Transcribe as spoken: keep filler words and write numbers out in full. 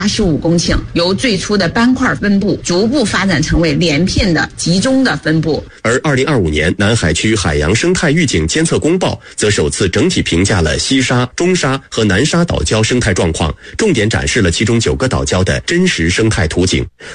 八十五公顷，由最初的斑块分布逐步发展成为连片的集中的分布。 而二零二五年南海区海洋生态预警监测公报则首次整体评价了西沙、中沙和南沙岛礁生态状况，重点展示了其中九个岛礁的真实生态图景。